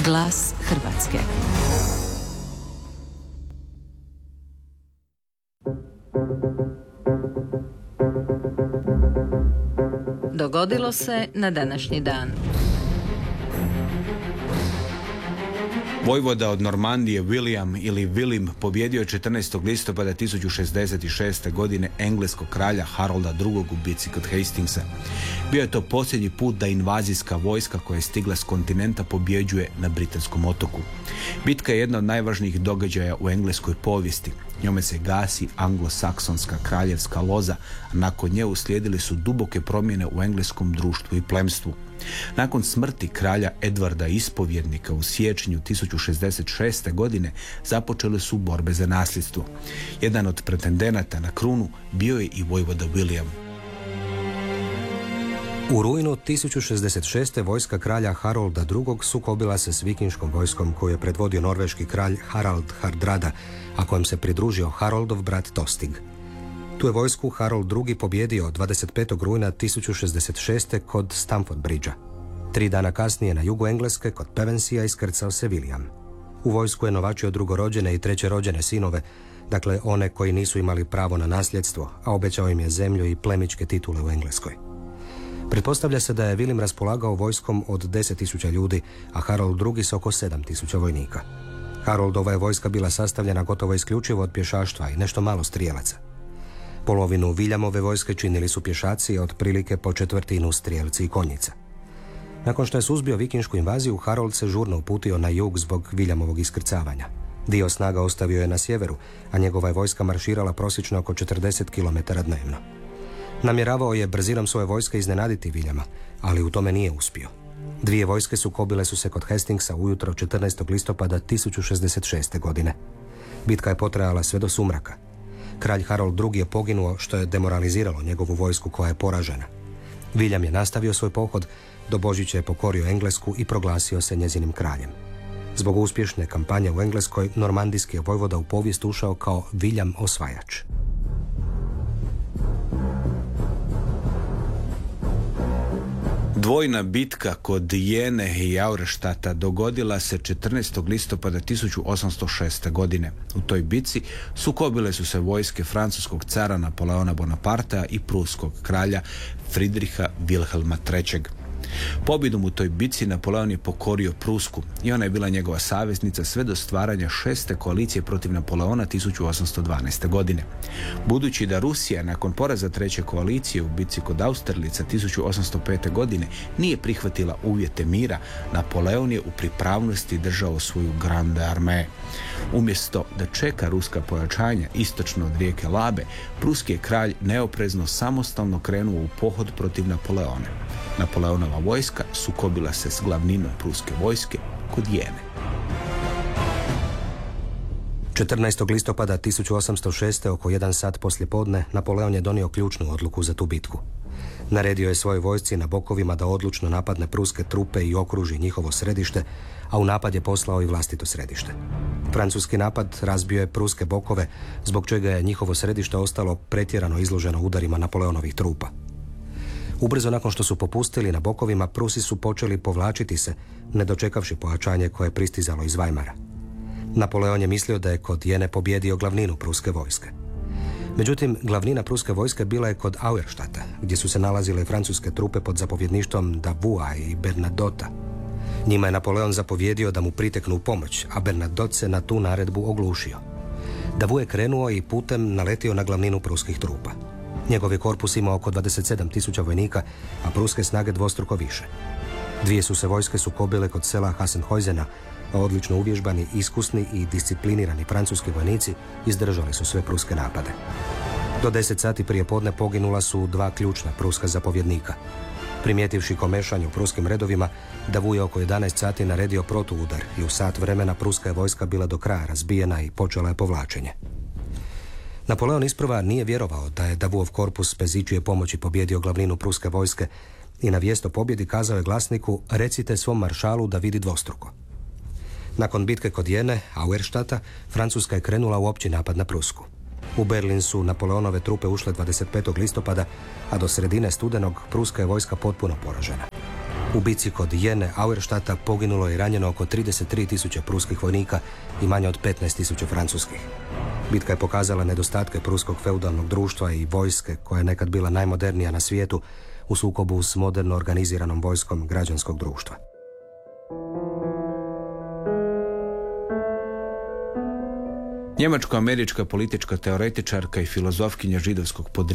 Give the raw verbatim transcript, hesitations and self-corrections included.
Glas Hrvatske. Dogodilo se na današnji dan. Vojvoda od Normandije William ili Vilim pobjedio je četrnaestog listopada tisuću šezdeset šeste. godine engleskog kralja Harolda drugog. u bitci kod Hastingsa. Bio je to posljednji put da invazijska vojska koja je stigla s kontinenta pobjeđuje na britanskom otoku. Bitka je jedna od najvažnijih događaja u engleskoj povijesti. Njome se gasi anglosaksonska kraljevska loza, a nakon nje uslijedili su duboke promjene u engleskom društvu i plemstvu. Nakon smrti kralja Edvarda Ispovjednika u siječnju tisuću šezdeset šeste. godine započele su borbe za nasljedstvo. Jedan od pretendenata na krunu bio je i vojvoda William. U rujnu tisuću šezdeset šeste. vojska kralja Harolda drugog. sukobila se s vikinškom vojskom koju je predvodio norveški kralj Harald Hardrada, a kojem se pridružio Haroldov brat Tostig. Tu je vojsku Harold drugi. pobjedio dvadeset petog rujna tisuću šezdeset šeste. kod Stamford Bridgea. Tri dana kasnije na jugu Engleske kod Pevensija iskrcao se William. U vojsku je novačio drugorođene i trećerođene sinove, dakle one koji nisu imali pravo na nasljedstvo, a obećao im je zemlju i plemičke titule u Engleskoj. Pretpostavlja se da je William raspolagao vojskom od deset tisuća ljudi, a Harold drugi. s oko sedam tisuća vojnika. Haroldova je vojska bila sastavljena gotovo isključivo od pješaštva i nešto malo strijelaca. Polovinu Williamove vojske činili su pješaci, a otprilike po četvrtinu strijelci i konjica. Nakon što je suzbio vikinšku invaziju, Harold se žurno uputio na jug zbog Williamovog iskrcavanja. Dio snaga ostavio je na sjeveru, a njegova je vojska marširala prosječno oko četrdeset kilometara dnevno. Namjeravao je brzinom svoje vojske iznenaditi Williama, ali u tome nije uspio. Dvije vojske sukobile su se kod Hastingsa ujutro četrnaestog listopada tisuću šezdeset šeste. godine. Bitka je potrajala sve do sumraka. Kralj Harold drugi. je poginuo, što je demoraliziralo njegovu vojsku koja je poražena. William je nastavio svoj pohod, do Božića je pokorio Englesku i proglasio se njezinim kraljem. Zbog uspješne kampanje u Engleskoj, normandijski je vojvoda u povijest ušao kao William Osvajač. Dvojna bitka kod Jene i Auerstata dogodila se četrnaestog listopada tisuću osamsto šeste. godine. U toj bitci sukobile su se vojske francuskog cara Napoleona Bonapartea i pruskog kralja Friedricha Wilhelma trećeg. Pobjedom u toj bitci Napoleon je pokorio Prusku i ona je bila njegova saveznica sve do stvaranja šeste koalicije protiv Napoleona tisuću osamsto dvanaeste. godine. Budući da Rusija nakon poraza treće koalicije u bitci kod Austerlica tisuću osamsto pete. godine nije prihvatila uvjete mira, Napoleon je u pripravnosti držao svoju Grande Armée. Umjesto da čeka ruska pojačanja istočno od rijeke Labe, pruski je kralj neoprezno samostalno krenuo u pohod protiv Napoleona. Napoleonova vojska sukobila se s glavninom pruske vojske kod Jene. četrnaestog listopada tisuću osamsto šeste. oko jedan sat poslijepodne Napoleon je donio ključnu odluku za tu bitku. Naredio je svojoj vojsci na bokovima da odlučno napadne pruske trupe i okruži njihovo središte, a u napad je poslao i vlastito središte. Francuski napad razbio je pruske bokove, zbog čega je njihovo središte ostalo pretjerano izloženo udarima Napoleonovih trupa. Ubrzo nakon što su popustili na bokovima, Prusi su počeli povlačiti se, ne dočekavši pojačanje koje je pristizalo iz Weimara. Napoleon je mislio da je kod Jene pobjedio glavninu pruske vojske. Međutim, glavnina pruske vojske bila je kod Auerstata, gdje su se nalazile francuske trupe pod zapovjedništvom Davoua i Bernadota. Njima je Napoleon zapovjedio da mu priteknu u pomoć, a Bernadot se na tu naredbu oglušio. Davout je krenuo i putem naletio na glavninu pruskih trupa. Njegov je korpus imao oko dvadeset sedam tisuća vojnika, a pruske snage dvostruko više. Dvije su se vojske sukobile kod sela Hassenhäusena, a odlično uvježbani, iskusni i disciplinirani francuski vojnici izdržali su sve pruske napade. Do deset sati prije podne poginula su dva ključna pruska zapovjednika. Primijetivši komešanje u pruskim redovima, Davout je oko jedanaest sati naredio protuudar i u sat vremena pruska je vojska bila do kraja razbijena i počela je povlačenje. Napoleon isprva nije vjerovao da je Davoutov korpus bez ičije pomoći pobjedio glavninu pruske vojske i na vijest o pobjedi kazao je glasniku: recite svom maršalu da vidi dvostruko. Nakon bitke kod Jene, Auerstata, Francuska je krenula u opći napad na Prusku. U Berlin su Napoleonove trupe ušle dvadeset petog listopada, a do sredine studenog pruska je vojska potpuno poražena. U bici kod Jene Auerstadta poginulo je i ranjeno oko trideset tri tisuće pruskih vojnika i manje od petnaest tisuća francuskih. Bitka je pokazala nedostatke pruskog feudalnog društva i vojske, koja je nekad bila najmodernija na svijetu, u sukobu s moderno organiziranom vojskom građanskog društva. Njemačko-američka politička teoretičarka i filozofkinja židovskog podrijetla